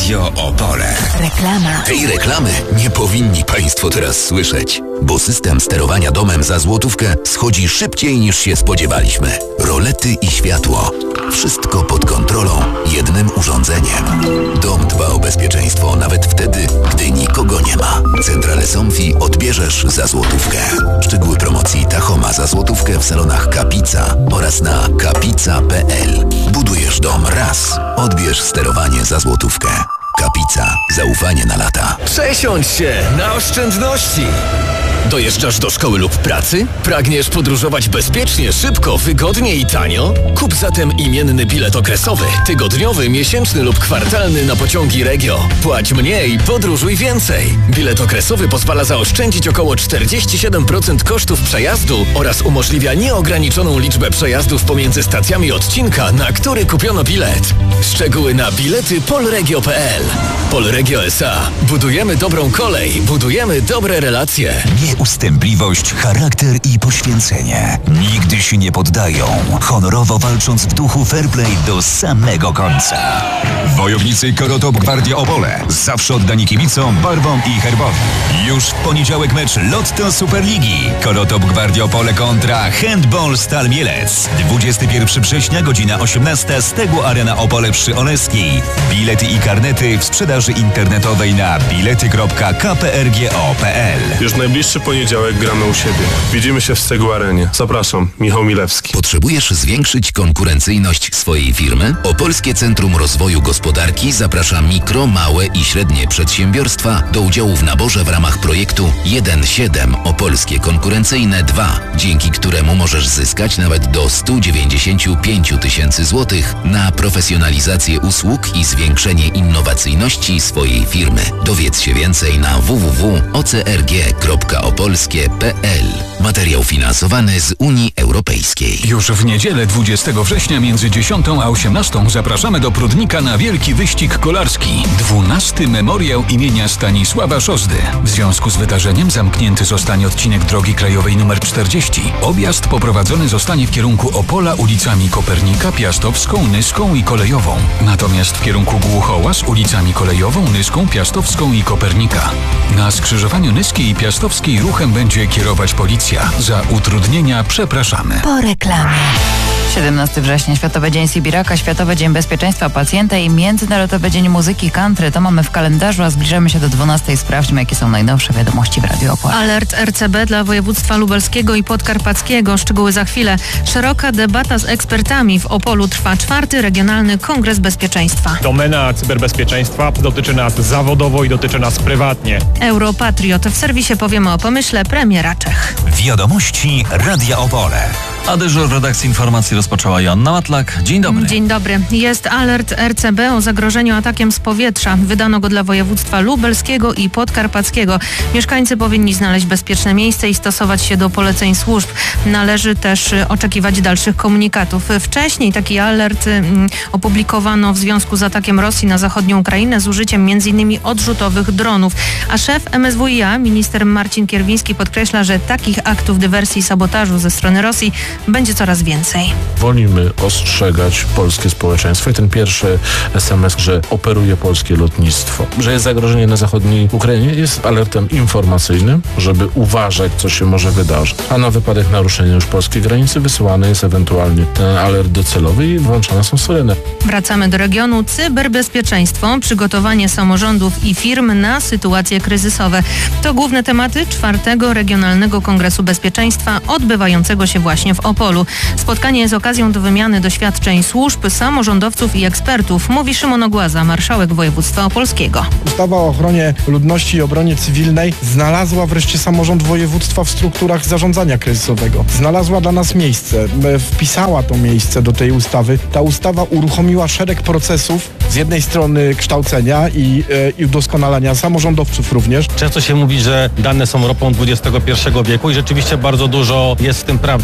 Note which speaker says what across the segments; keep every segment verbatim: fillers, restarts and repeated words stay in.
Speaker 1: Radio Opole.
Speaker 2: Reklama.
Speaker 3: Tej reklamy nie powinni Państwo teraz słyszeć, bo system sterowania domem za złotówkę schodzi szybciej niż się spodziewaliśmy. Rolety i światło. Wszystko pod kontrolą jednym urządzeniem. Dom dba o bezpieczeństwo nawet wtedy, gdy nikogo nie ma. Centrale Somfy odbierzesz za złotówkę. Szczegóły promocji Tachoma za złotówkę w salonach Kapica oraz na kapica kropka p l. Budujesz dom raz, odbierz sterowanie za złotówkę. Kapica. Zaufanie na lata.
Speaker 4: Przesiądź się na oszczędności. Dojeżdżasz do szkoły lub pracy? Pragniesz podróżować bezpiecznie, szybko, wygodnie i tanio? Kup zatem imienny bilet okresowy, tygodniowy, miesięczny lub kwartalny na pociągi Regio. Płać mniej, podróżuj więcej. Bilet okresowy pozwala zaoszczędzić około czterdzieści siedem procent kosztów przejazdu oraz umożliwia nieograniczoną liczbę przejazdów pomiędzy stacjami odcinka, na który kupiono bilet. Szczegóły na bilety polregio kropka p l. Polregio S A. Budujemy dobrą kolej, budujemy dobre relacje.
Speaker 1: Nieustępliwość, charakter i poświęcenie. Nigdy się nie poddają, honorowo walcząc w duchu fair play do samego końca. Wojownicy Korotop Gwardia Opole. Zawsze oddani kibicom, barwom i herbowi. Już w poniedziałek mecz Lotto Superligi. Korotop Gwardia Opole kontra Handball Stal Mielec. dwudziestego pierwszego września, godzina osiemnasta, Stegło Arena Opole przy Oleskiej. Bilety i karnety w sprzedaży internetowej na bilety kropka k p r g o kropka p l.
Speaker 5: Już najbliższy poniedziałek gramy u siebie. Widzimy się w Stegło Arenie. Zapraszam, Michał Milewski.
Speaker 3: Potrzebujesz zwiększyć konkurencyjność swojej firmy? Opolskie Centrum Rozwoju Gospodarki zaprasza mikro, małe i średnie przedsiębiorstwa do udziału w naborze w ramach projektu jeden siedem Opolskie Konkurencyjne dwa, dzięki któremu możesz zyskać nawet do sto dziewięćdziesiąt pięć tysięcy złotych na profesjonalizację usług i zwiększenie innowacyjności swojej firmy. Dowiedz się więcej na w w w kropka o c r g kropka opolskie kropka p l. Materiał finansowany z Unii Europejskiej.
Speaker 6: Już w niedzielę dwudziestego września między dziesiątą a osiemnastą zapraszamy do Prudnika na wielki wyścig kolarski. dwunasty memoriał imienia Stanisława Szozdy. W związku z wydarzeniem zamknięty zostanie odcinek drogi krajowej nr czterdzieści. Objazd poprowadzony zostanie w kierunku Opola ulicami Kopernika, Piastowską, Nyską i Kolejową. Natomiast w kierunku Głuchołaz ulicami Kolejową, Nyską, Piastowską i Kopernika. Na skrzyżowaniu Nyskiej i Piastowskiej ruchem będzie kierować policja. Za utrudnienia przepraszamy.
Speaker 2: Po reklamie.
Speaker 7: siedemnastego września, Światowy Dzień Sibiraka, Światowy Dzień Bezpieczeństwa Pacjenta i Międzynarodowy Dzień Muzyki Country. To mamy w kalendarzu, a zbliżamy się do dwunastej. Sprawdźmy, jakie są najnowsze wiadomości w Radiu Opole.
Speaker 8: Alert R C B dla województwa lubelskiego i podkarpackiego. Szczegóły za chwilę. Szeroka debata z ekspertami. W Opolu trwa czwarty Regionalny Kongres Bezpieczeństwa.
Speaker 9: Domena cyberbezpieczeństwa dotyczy nas zawodowo i dotyczy nas prywatnie.
Speaker 8: Europatriot. W serwisie powiemy o pomyśle premiera Czech.
Speaker 1: Wiadomości Radia Opole.
Speaker 10: A dyżur w redakcji informacji rozpoczęła Joanna Matlak. Dzień dobry.
Speaker 8: Dzień dobry. Jest alert R C B o zagrożeniu atakiem z powietrza. Wydano go dla województwa lubelskiego i podkarpackiego. Mieszkańcy powinni znaleźć bezpieczne miejsce i stosować się do poleceń służb. Należy też oczekiwać dalszych komunikatów. Wcześniej taki alert mm, opublikowano w związku z atakiem Rosji na zachodnią Ukrainę z użyciem między innymi odrzutowych dronów. A szef M S W i A, minister Marcin Kierwiński, podkreśla, że takich aktów dywersji i sabotażu ze strony Rosji będzie coraz więcej.
Speaker 5: Wolimy ostrzegać polskie społeczeństwo i ten pierwszy S M S, że operuje polskie lotnictwo, że jest zagrożenie na zachodniej Ukrainie, jest alertem informacyjnym, żeby uważać, co się może wydarzyć. A na wypadek naruszenia już polskiej granicy wysyłany jest ewentualnie ten alert docelowy i włączane są syreny.
Speaker 8: Wracamy do regionu. Cyberbezpieczeństwo, przygotowanie samorządów i firm na sytuacje kryzysowe. To główne tematy czwartego Regionalnego Kongresu Bezpieczeństwa odbywającego się właśnie w Opolu. Spotkanie jest okazją do wymiany doświadczeń służb, samorządowców i ekspertów, mówi Szymon Ogłaza, marszałek województwa opolskiego.
Speaker 11: Ustawa o ochronie ludności i obronie cywilnej znalazła wreszcie samorząd województwa w strukturach zarządzania kryzysowego. Znalazła dla nas miejsce, wpisała to miejsce do tej ustawy. Ta ustawa uruchomiła szereg procesów, z jednej strony kształcenia i, i udoskonalania samorządowców również.
Speaker 9: Często się mówi, że dane są ropą dwudziestego pierwszego wieku i rzeczywiście bardzo dużo jest w tym prawdy, ponieważ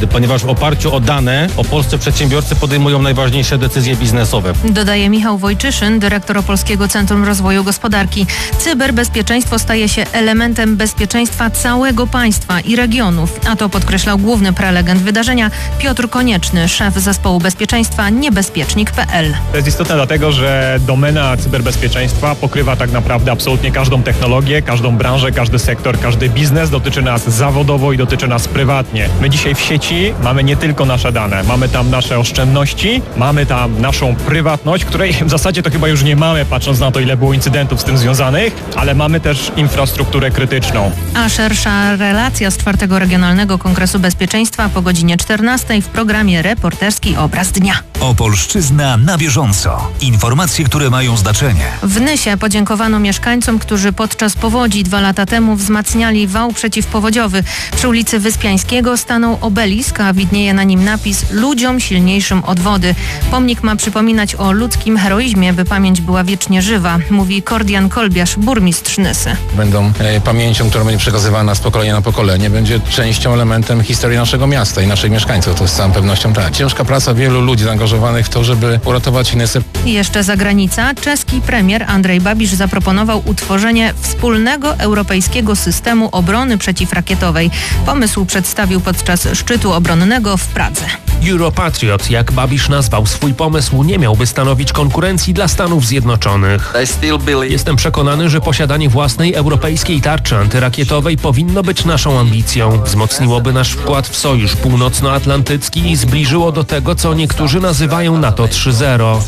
Speaker 2: w oparciu o dane o Polsce przedsiębiorcy podejmują najważniejsze decyzje biznesowe.
Speaker 8: Dodaje Michał Wojczyszyn, dyrektor Opolskiego Centrum Rozwoju Gospodarki. Cyberbezpieczeństwo staje się elementem bezpieczeństwa całego państwa i regionów, a to podkreślał główny prelegent wydarzenia Piotr Konieczny, szef zespołu bezpieczeństwa niebezpiecznik kropka p l.
Speaker 9: To jest istotne dlatego, że domena cyberbezpieczeństwa pokrywa tak naprawdę absolutnie każdą technologię, każdą branżę, każdy sektor, każdy biznes. Dotyczy nas zawodowo i dotyczy nas prywatnie. My dzisiaj w sieci mamy nie tylko nasze dane, mamy tam nasze oszczędności, mamy tam naszą prywatność, której w zasadzie to chyba już nie mamy, patrząc na to, ile było incydentów z tym związanych, ale mamy też infrastrukturę krytyczną.
Speaker 8: A szersza relacja z czwartego Regionalnego Kongresu Bezpieczeństwa po godzinie czternastej w programie Reporterski Obraz Dnia.
Speaker 1: Opolszczyzna na bieżąco. Informacje, które mają znaczenie.
Speaker 8: W Nysie podziękowano mieszkańcom, którzy podczas powodzi dwa lata temu wzmacniali wał przeciwpowodziowy. Przy ulicy Wyspiańskiego stanął obelisk, a widnieje na nim napis "Ludziom silniejszym od wody". Pomnik ma przypominać o ludzkim heroizmie, by pamięć była wiecznie żywa, mówi Kordian Kolbiarz, burmistrz Nysy.
Speaker 2: Będą e, pamięcią, która będzie przekazywana z pokolenia na pokolenie, będzie częścią, elementem historii naszego miasta i naszych mieszkańców. To z całą pewnością tak. Ciężka praca wielu ludzi zaangażowanych w to, żeby uratować Nysę.
Speaker 8: I jeszcze zagranica. Czeski premier Andrej Babiš zaproponował utworzenie wspólnego europejskiego systemu obrony przeciwrakietowej. Pomysł przedstawił podczas szczytu obronnego w Pradze.
Speaker 12: Europatriot, jak Babiš nazwał swój pomysł, nie miałby stanowić konkurencji dla Stanów Zjednoczonych. Jestem przekonany, że posiadanie własnej europejskiej tarczy antyrakietowej powinno być naszą ambicją. Wzmocniłoby nasz wkład w Sojusz Północnoatlantycki i zbliżyło do tego, co niektórzy nazywają NATO trzy zero.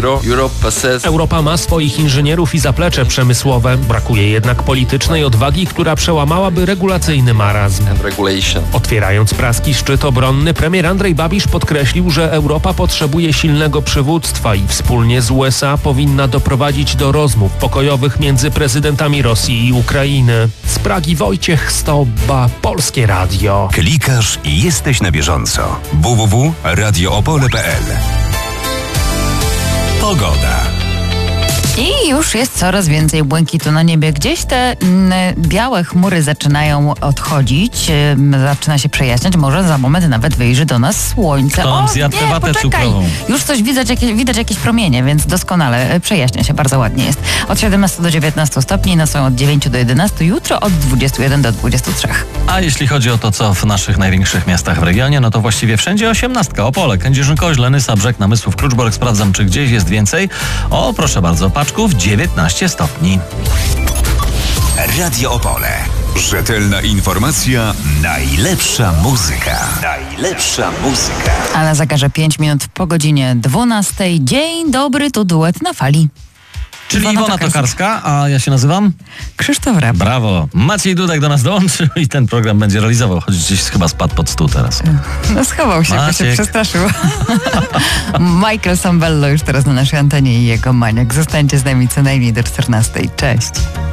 Speaker 12: Europa ma swoich inżynierów i zaplecze przemysłowe. Brakuje jednak politycznej odwagi, która przełamałaby regulacyjny marazm. Otwierając praski szczyt obronny, premier Andrej Babiš podkreślił, że Europa potrzebuje silnego przywództwa i wspólnie z U S A powinna doprowadzić do rozmów pokojowych między prezydentami Rosji i Ukrainy. Z Pragi Wojciech Stobba, Polskie Radio.
Speaker 1: Klikasz i jesteś na bieżąco. w w w kropka radio opole kropka p l. Pogoda.
Speaker 7: I już jest coraz więcej błękitu na niebie. Gdzieś te m, białe chmury zaczynają odchodzić, m, zaczyna się przejaśniać. Może za moment nawet wyjrzy do nas słońce.
Speaker 10: To nam
Speaker 7: o,
Speaker 10: zjadł
Speaker 7: nie,
Speaker 10: watę
Speaker 7: poczekaj.
Speaker 10: cukrową.
Speaker 7: Już coś widać, jakieś, widać jakieś promienie, więc doskonale e, przejaśnia się, bardzo ładnie jest. Od siedemnastu do dziewiętnastu stopni, nocą od dziewięciu do jedenastu, jutro od dwudziestu jeden do dwudziestu trzech.
Speaker 10: A jeśli chodzi o to, co w naszych największych miastach w regionie, no to właściwie wszędzie osiemnastka. Opole, Kędzierzyn-Koźle, Nysa, Brzeg, Namysłów, Kluczbork. Sprawdzam, czy gdzieś jest więcej. O, proszę bardzo, Paczków, dziewiętnaście stopni.
Speaker 1: Radio Opole. Rzetelna informacja, najlepsza muzyka. Najlepsza muzyka.
Speaker 7: A na zegarze pięć minut po godzinie dwunastej. Dzień dobry, tu duet na fali.
Speaker 10: Czyli
Speaker 7: Iwona
Speaker 10: Iwona
Speaker 7: Tokarska.
Speaker 10: Tokarska, a ja się nazywam?
Speaker 7: Krzysztof Rap.
Speaker 10: Brawo. Maciej Dudek do nas dołączył i ten program będzie realizował. Choć gdzieś chyba spadł pod stół teraz.
Speaker 7: No schował się, bo się
Speaker 10: Maciek.
Speaker 7: przestraszył. Michael Sambello już teraz na naszej antenie i jego maniak. Zostańcie z nami co najmniej do czternastej. Cześć.